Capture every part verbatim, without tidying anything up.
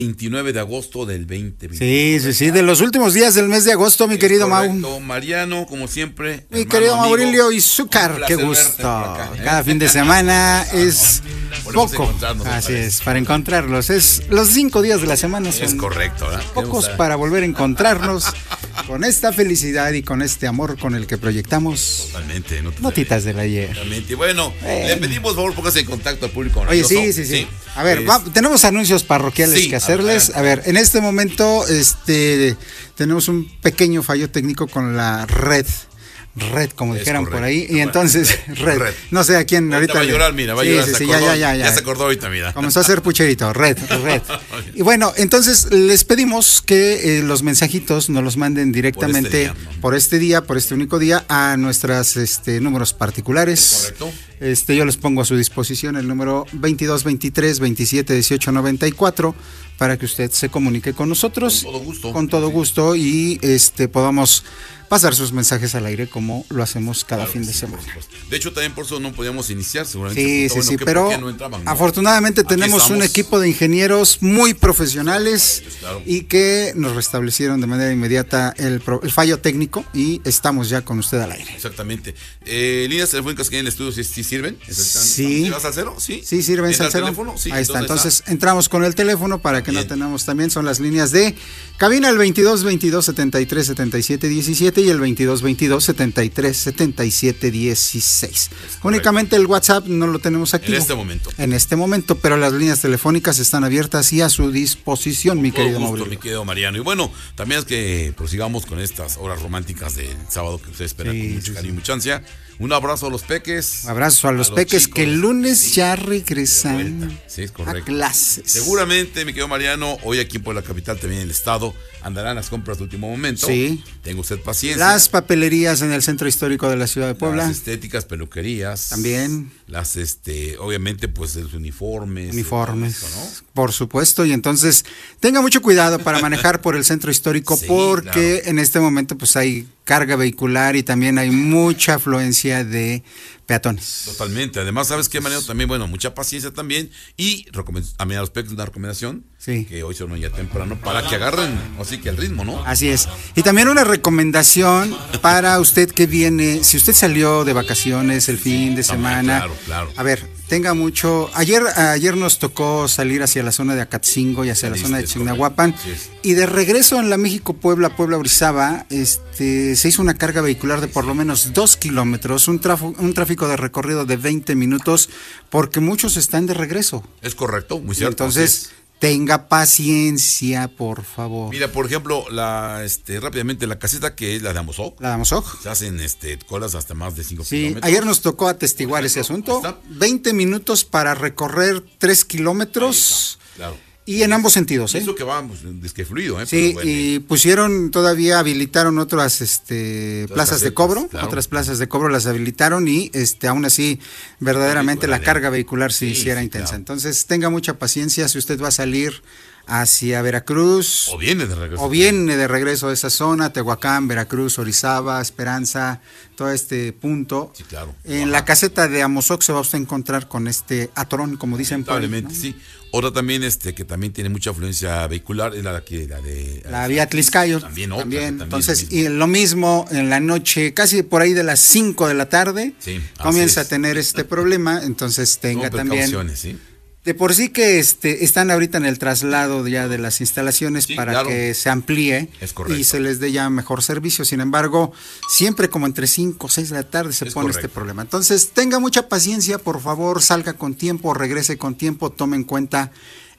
veintinueve de agosto del veinte veinte. Sí, sí, sí, de los últimos días del mes de agosto, mi Es querido correcto, Mau. Mariano, como siempre. Mi hermano, querido amigo, Maurilio Izúcar, un qué placer gusto. verte por acá, ¿eh? Cada fin de semana es Volvemos a poco. encontrarnos otra Así vez. es, para encontrarlos. Es los cinco días de la semana son Es correcto, ¿verdad? pocos para volver a encontrarnos con esta felicidad y con este amor con el que proyectamos Totalmente. No te notitas del ayer. Totalmente. Bueno, Bueno. le pedimos, por favor, póngase en contacto al público. Oye, maravilloso. sí, sí, sí. A ver, Es- va- tenemos anuncios parroquiales Sí, que hacerles. a A ver. ver, en este momento este tenemos un pequeño fallo técnico con la red. Red, como Es dijeran por correcto. ahí. Y Bueno, entonces, red. red. No sé a quién Ahorita ahorita. va a le- llorar, mira, va a Sí, llorar. sí, se sí, ya, acordó, ya, ya, ya. Ya se acordó ahorita, mira. Comenzó a hacer pucherito, red, red. Y bueno, entonces les pedimos que eh, los mensajitos nos los manden directamente día, ¿no? por este día, por este único día, a nuestros este, números particulares. Correcto. Este, yo les pongo a su disposición el número veintidós veintitrés veintisiete dieciocho noventa y cuatro para que usted se comunique con nosotros. Con todo gusto. Con todo Sí. gusto y este podamos pasar sus mensajes al aire como lo hacemos cada Claro fin que de sí, semana. por supuesto. De hecho, también por eso no podíamos iniciar, seguramente. Sí, Pues, sí, bueno, sí, ¿qué- pero por qué no entraban, no? afortunadamente Aquí tenemos un estamos. equipo de ingenieros muy profesionales Claro. y que nos restablecieron de manera inmediata el, pro- el fallo técnico y estamos ya con usted al aire. Exactamente. Eh, líneas telefónicas que hay en el estudio, ¿sí, sí sirven? Sí. ¿Vas al cero? Sí. Sí, sirven ¿Entra al el cero. teléfono? Sí. Ahí está. ¿Dónde Entonces entramos con el teléfono para que Bien. no tenemos también, son las líneas de cabina el veintidós veintidós setenta y tres setenta y siete diecisiete y el veintidós veintidós setenta y tres setenta y siete dieciséis. Únicamente el WhatsApp no lo tenemos activo. En este momento. En este momento, pero las líneas telefónicas están abiertas y a su disposición, mi Todo querido gusto, Mauricio. mi querido Mariano. Y bueno, también es que prosigamos con estas horas románticas del sábado que ustedes esperan Sí, con mucho sí, cariño y mucha ansia. Un abrazo a los peques. Abrazo a los, los peques chicos. que el lunes Sí, ya de regresan vuelta. Sí, es a correcto. clases. Seguramente, mi querido Mariano, hoy aquí por la capital, también en el estado, andarán las compras de último momento. Sí. Tenga usted paciencia. Las papelerías en el centro histórico de la ciudad de Puebla. Las estéticas, peluquerías. También. Las, este, obviamente, pues, los uniformes. Uniformes, todo eso, ¿no? por supuesto, y entonces tenga mucho cuidado para manejar por el centro histórico Sí, porque claro. en este momento pues hay carga vehicular y también hay mucha afluencia de peatones. Totalmente. Además, ¿sabes qué, Mariano? También, bueno, mucha paciencia también. Y recomend- a mí a los peques una recomendación. Sí. Que hoy son ya temprano para que agarren, así que el ritmo, ¿no? Así es. Y también una recomendación para usted que viene, si usted salió de vacaciones el fin de también, semana, claro, claro. a ver, tenga mucho. Ayer ayer nos tocó salir hacia la zona de Acatzingo y hacia la Saliste, zona de es Chignahuapan correcto. Sí, y de regreso en la México-Puebla, Puebla-Orizaba, este, se hizo una carga vehicular de por lo menos dos kilómetros, un, trafo- un tráfico de recorrido de veinte minutos, porque muchos están de regreso. Es correcto, muy Y cierto. así entonces, es. tenga paciencia, por favor. Mira, por ejemplo, la, este, rápidamente, la caseta que es la de Amozoc, La damos ojo. se hacen, este, colas hasta más de cinco Sí, kilómetros. ayer nos tocó atestiguar ese asunto. Ahí está. veinte minutos para recorrer tres kilómetros Claro. y en ambos sentidos, Y ¿eh? eso que va, pues, es que fluido, ¿eh? Sí, Pero bueno. y pusieron, todavía habilitaron otras este, Otras plazas de casetas, cobro, claro. otras plazas de cobro las habilitaron y este aún así verdaderamente la Vehicular, carga vehicular sí, sí, sí era sí, intensa. claro. Entonces tenga mucha paciencia si usted va a salir hacia Veracruz O viene de regreso. o viene de regreso a esa zona, Tehuacán, Veracruz, Orizaba, Esperanza, todo este punto. Sí, claro. En Ajá. la caseta de Amozoc se va usted a encontrar con este atorón, como dicen por ahí, Lamentablemente, ¿no? sí. Otra también, este, que también tiene mucha afluencia vehicular, es la de aquí, la de... La vía Tliscayo. También otra, También. también Entonces, lo mismo. y lo mismo en la noche, casi por ahí de las cinco de la tarde, Sí, así comienza es. a tener este problema. Entonces, tenga Con también. precauciones, ¿sí? De por sí que este, están ahorita en el traslado ya de las instalaciones Sí, para claro. que se amplíe Es correcto. y se les dé ya mejor servicio. Sin embargo, siempre como entre cinco o seis de la tarde se Es pone correcto. este problema. Entonces, tenga mucha paciencia, por favor, salga con tiempo, regrese con tiempo, tome en cuenta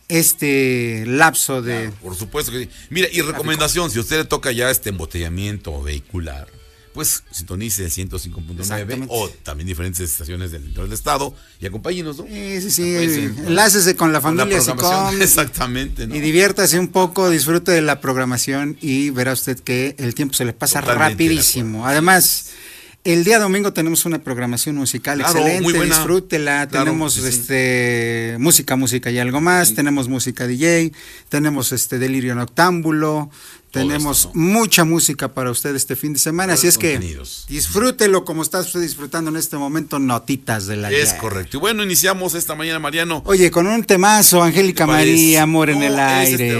este lapso de... Claro, por supuesto que sí. Mira, y recomendación, si a usted le toca ya este embotellamiento vehicular, pues sintonice ciento cinco punto nueve Exactamente. o también diferentes estaciones del interior del estado y acompáñenos, ¿no? Sí, sí, sí. Pues, sí, Enlácese con la con la familia programación, Sicom exactamente, ¿no? y diviértase un poco, disfrute de la programación y verá usted que el tiempo se le pasa Totalmente de rapidísimo. Además, el día domingo tenemos una programación musical Claro, excelente, muy buena. disfrútela, Claro, tenemos sí, sí. este música, música y algo más, tenemos música D J, tenemos este delirio noctámbulo, Todo tenemos esto, ¿no? mucha música para usted este fin de semana, Buenos así es que contenidos. disfrútelo como está usted disfrutando en este momento, notitas de la Es ayer. correcto. Y bueno, iniciamos esta mañana, Mariano. Oye, con un temazo, Angélica ¿Cuál es? María, Amor en No, el es aire. este